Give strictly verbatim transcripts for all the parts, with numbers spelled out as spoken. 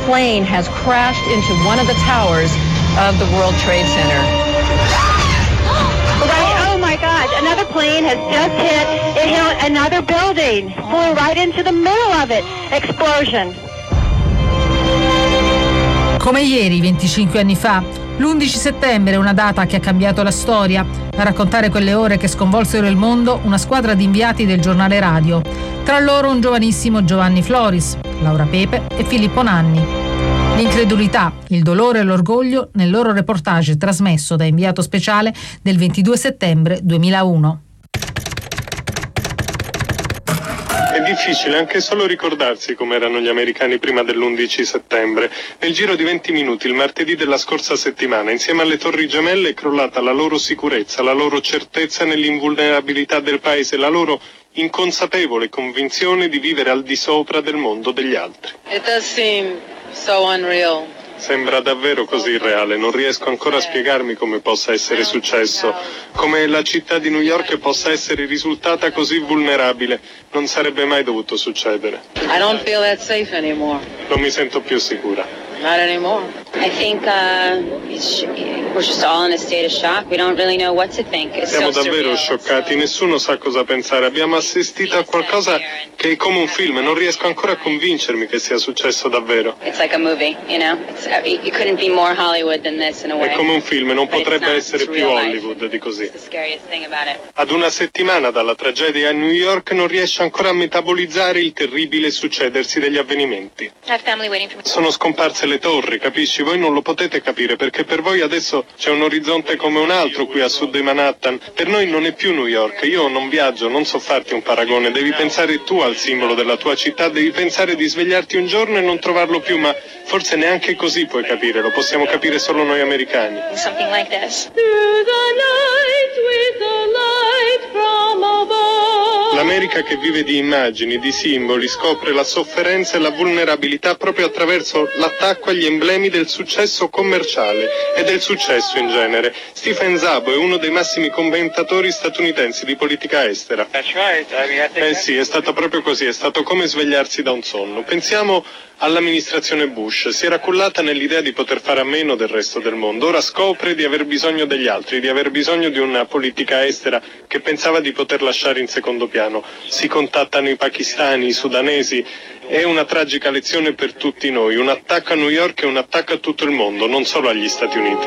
plane has crashed into one of the towers of the World Trade Center. Right, oh my God, another plane has just hit, it hit another building, flew right into the middle of it, explosion. Come ieri, venticinque anni fa, l'undici settembre è una data che ha cambiato la storia. A raccontare quelle ore che sconvolsero il mondo, una squadra di inviati del giornale radio. Tra loro un giovanissimo Giovanni Floris, Laura Pepe e Filippo Nanni. L'incredulità, il dolore e l'orgoglio nel loro reportage trasmesso da inviato speciale del ventidue settembre duemilauno. È difficile anche solo ricordarsi come erano gli americani prima dell'undici settembre. Nel giro di venti minuti, il martedì della scorsa settimana, insieme alle Torri Gemelle è crollata la loro sicurezza, la loro certezza nell'invulnerabilità del paese, la loro inconsapevole convinzione di vivere al di sopra del mondo degli altri. It does seem so unreal. Sembra davvero così irreale, non riesco ancora a spiegarmi come possa essere successo, come la città di New York possa essere risultata così vulnerabile. Non sarebbe mai dovuto succedere. I don't feel that safe anymore. Non mi sento più sicura. Not anymore. I think uh, it's, we're just all in a state of shock. We don't really know what to think. It's Siamo so davvero surreal. scioccati, nessuno sa cosa pensare. Abbiamo assistito a qualcosa che è come un film, non riesco ancora a convincermi che sia successo davvero. It's like a movie, you know. It's, uh, you couldn't be more Hollywood than this in a way. È come un film, non But it's potrebbe not. essere It's più real life. Hollywood di così. It's the scariest thing about it. Ad una settimana dalla tragedia a New York non riesce ancora a metabolizzare il terribile succedersi degli avvenimenti. I have family waiting for me. Sono scomparse le torri, capisci? Voi non lo potete capire perché per voi adesso c'è un orizzonte come un altro qui a sud di Manhattan. Per noi non è più New York, io non viaggio, non so farti un paragone, devi pensare tu al simbolo della tua città, devi pensare di svegliarti un giorno e non trovarlo più, ma forse neanche così puoi capire, lo possiamo capire solo noi americani. Something like this. L'America che vive di immagini, di simboli, scopre la sofferenza e la vulnerabilità proprio attraverso l'attacco agli emblemi del successo commerciale e del successo in genere. Stephen Szabo è uno dei massimi commentatori statunitensi di politica estera. Eh sì, è stato proprio così, è stato come svegliarsi da un sonno. Pensiamo all'amministrazione Bush, si era cullata nell'idea di poter fare a meno del resto del mondo, ora scopre di aver bisogno degli altri, di aver bisogno di una politica estera che pensava di poter lasciare in secondo piano. Si contattano i pakistani, i sudanesi, è una tragica lezione per tutti noi, un attacco a New York è un attacco a tutto il mondo, non solo agli Stati Uniti.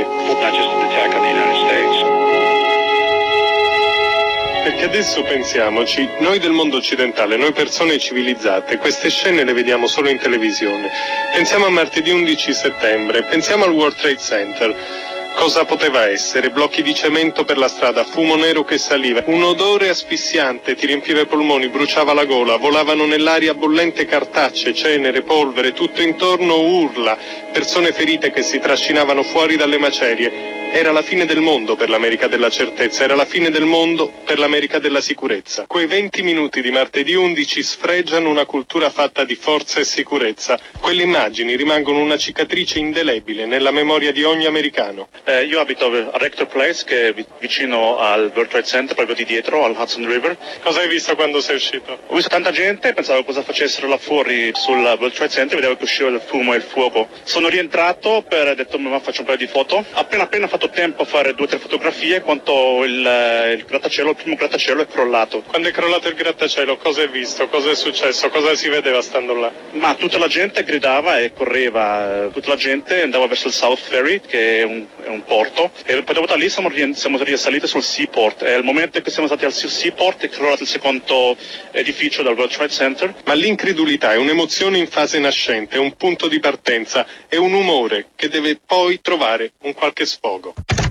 Perché adesso pensiamoci, noi del mondo occidentale, noi persone civilizzate, queste scene le vediamo solo in televisione. Pensiamo a martedì undici settembre, pensiamo al World Trade Center. Cosa poteva essere? Blocchi di cemento per la strada, fumo nero che saliva, un odore asfissiante, ti riempiva i polmoni, bruciava la gola, volavano nell'aria bollente cartacce, cenere, polvere, tutto intorno urla, persone ferite che si trascinavano fuori dalle macerie. Era la fine del mondo per l'America della certezza, era la fine del mondo per l'America della sicurezza. Quei venti minuti di martedì undici sfregiano una cultura fatta di forza e sicurezza. Quelle immagini rimangono una cicatrice indelebile nella memoria di ogni americano. Eh, io abito a Rector Place, che è vicino al World Trade Center, proprio di dietro, al Hudson River. Cosa hai visto quando sei uscito? Ho visto tanta gente, pensavo cosa facessero là fuori sul World Trade Center, vedevo che usciva il fumo e il fuoco. Sono rientrato per, ho detto, mamma, faccio un paio di foto. Appena appena fatto tempo a fare due o tre fotografie quanto il, il grattacielo, il primo grattacielo è crollato. Quando è crollato il grattacielo, cosa hai visto? Cosa è successo? Cosa si vedeva stando là? Ma tutta la gente gridava e correva, tutta la gente andava verso il South Ferry, che è un, è un porto, e poi dopo da lì siamo, siamo risaliti sul Seaport, e al momento che siamo stati al Seaport è crollato il secondo edificio del World Trade Center. Ma l'incredulità è un'emozione in fase nascente, è un punto di partenza, è un umore che deve poi trovare un qualche sfogo.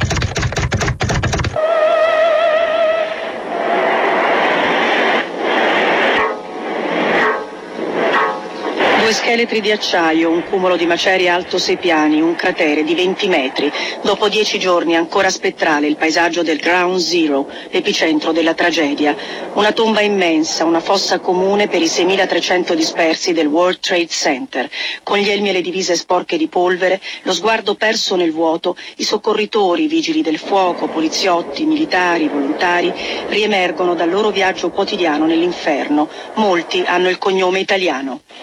Due scheletri di acciaio, un cumulo di macerie alto sei piani, un cratere di venti metri. Dopo dieci giorni ancora spettrale il paesaggio del Ground Zero, l'epicentro della tragedia. Una tomba immensa, una fossa comune per i seimilatrecento dispersi del World Trade Center. Con gli elmi e le divise sporche di polvere, lo sguardo perso nel vuoto, i soccorritori, i vigili del fuoco, poliziotti, militari, volontari, riemergono dal loro viaggio quotidiano nell'inferno. Molti hanno il cognome italiano.